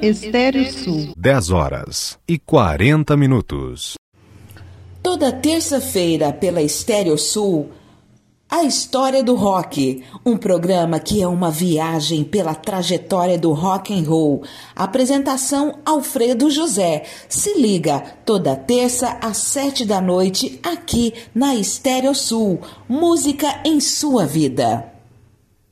Estéreo Sul. 10h40. Toda terça-feira pela Estéreo Sul, a história do rock, um programa que é uma viagem pela trajetória do rock and roll. Apresentação Alfredo José. Se liga, toda terça às 7 da noite aqui na Estéreo Sul. Música em sua vida.